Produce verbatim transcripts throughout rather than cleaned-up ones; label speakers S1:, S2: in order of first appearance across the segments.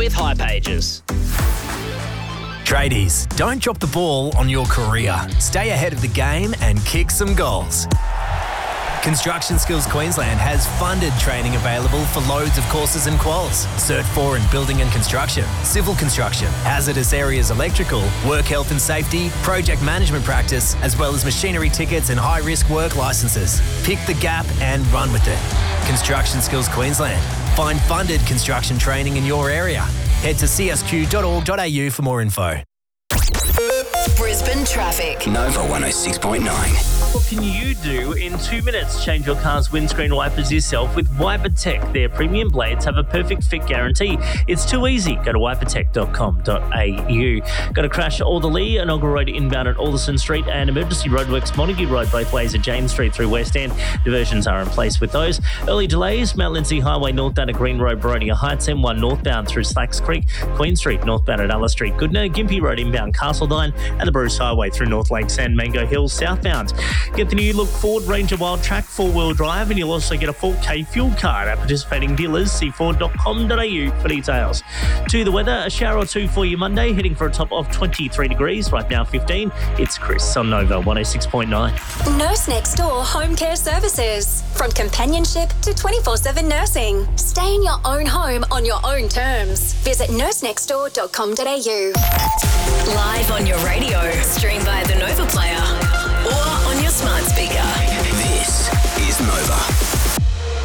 S1: with hipages.
S2: Tradies, don't drop the ball on your career. Stay ahead of the game and kick some goals. Construction Skills Queensland has funded training available for loads of courses and quals. Cert four in Building and Construction, Civil Construction, Hazardous Areas Electrical, Work Health and Safety, Project Management Practice, as well as machinery tickets and high-risk work licences. Pick the gap and run with it. Construction Skills Queensland. Find funded construction training in your area. Head to c s q dot org dot a u for more info.
S3: Brisbane traffic.
S4: Nova one oh six point nine.
S5: What can you do in two minutes? Change your car's windscreen wipers yourself with WiperTech. Their premium blades have a perfect fit guarantee. It's too easy. Go to wiper tech dot com dot a u. Got a crash at Alderley, Inaugural Road inbound at Alderson Street, and emergency roadworks Montague Road both ways at James Street through West End. Diversions are in place with those. Early delays, Mount Lindsay Highway northbound at Green Road, Boronia Heights, M one northbound through Slacks Creek, Queen Street northbound at Ella Street, Goodna, Gympie Road inbound Castledine, and the Bruce Highway through North Lakes and Mango Hills southbound. Get the new look Ford Ranger Wild Track four-wheel drive, and you'll also get a four K fuel card at participating dealers. See ford dot com dot a u for details. To the weather, a shower or two for you Monday, heading for a top of twenty-three degrees, right now fifteen. It's Chris on Nova one oh six point nine.
S3: Nurse Next Door Home Care Services. From companionship to twenty-four seven nursing. Stay in your own home on your own terms. Visit nurse next door dot com dot a u.
S6: Live on your radio, stream via the Nova Player or on your smart speaker.
S4: This is Nova.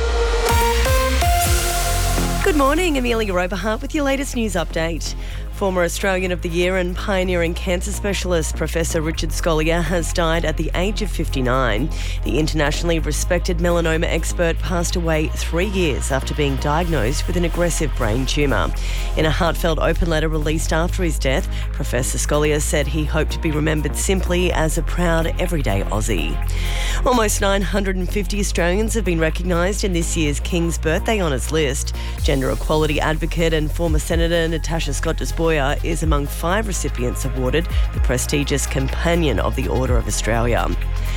S7: Good morning, Amelia Oberhart with your latest news update. Former Australian of the Year and pioneering cancer specialist Professor Richard Scolyer has died at the age of fifty-nine. The internationally respected melanoma expert passed away three years after being diagnosed with an aggressive brain tumour. In a heartfelt open letter released after his death, Professor Scolyer said he hoped to be remembered simply as a proud, everyday Aussie. Almost nine hundred fifty Australians have been recognised in this year's King's Birthday Honours list. Gender equality advocate and former Senator Natasha Scott-Despoja is among five recipients awarded the prestigious Companion of the Order of Australia.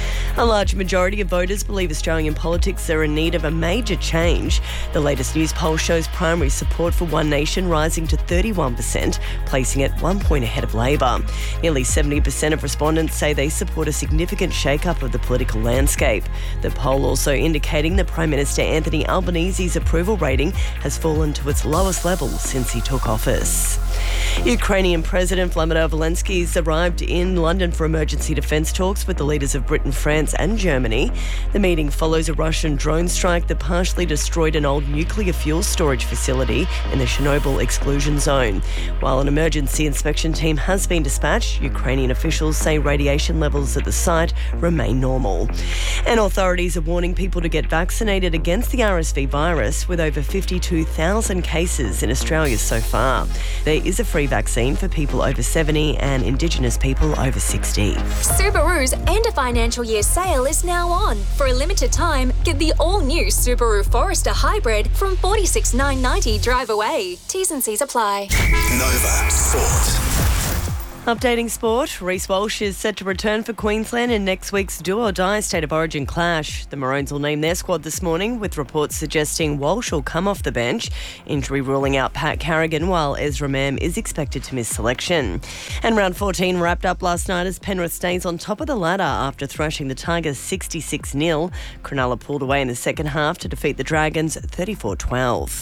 S7: A large majority of voters believe Australian politics are in need of a major change. The latest news poll shows primary support for One Nation rising to thirty-one percent, placing it one point ahead of Labor. Nearly seventy percent of respondents say they support a significant shake-up of the political landscape. The poll also indicating that Prime Minister Anthony Albanese's approval rating has fallen to its lowest level since he took office. Ukrainian President Vladimir Zelensky has arrived in London for emergency defence talks with the leaders of Britain, France and Germany. The meeting follows a Russian drone strike that partially destroyed an old nuclear fuel storage facility in the Chernobyl exclusion zone. While an emergency inspection team has been dispatched, Ukrainian officials say radiation levels at the site remain normal. And authorities are warning people to get vaccinated against the R S V virus, with over fifty-two thousand cases in Australia so far. There is a free vaccine for people over seventy and Indigenous people over sixty.
S3: Subaru's end of financial year sale is now on. For a limited time, get the all-new Subaru Forester Hybrid from forty-six thousand nine hundred ninety dollars drive away. T's and C's apply.
S4: Nova Sport.
S7: Updating sport, Reece Walsh is set to return for Queensland in next week's do-or-die State of Origin clash. The Maroons will name their squad this morning, with reports suggesting Walsh will come off the bench, injury ruling out Pat Carrigan, while Ezra Mam is expected to miss selection. And round fourteen wrapped up last night as Penrith stays on top of the ladder after thrashing the Tigers sixty-six nil. Cronulla pulled away in the second half to defeat the Dragons thirty-four twelve.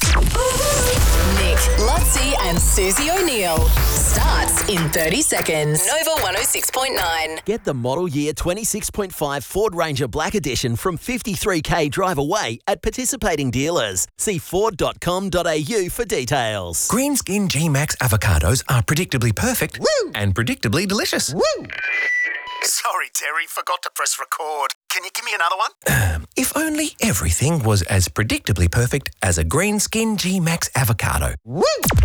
S6: Nick, Lutzi and Susie O'Neill. Starts in thirty seconds. Nova one oh six point nine.
S8: Get the model year twenty-six point five Ford Ranger Black Edition from fifty-three k drive away at participating dealers. See ford dot com dot a u for details.
S9: Green Skin G-Max avocados are predictably perfect. Woo! And predictably delicious.
S10: Woo! Sorry, Terry, forgot to press record. Can you give me another one?
S9: Um, if only everything was as predictably perfect as a Green Skin G-Max avocado.
S10: Woo!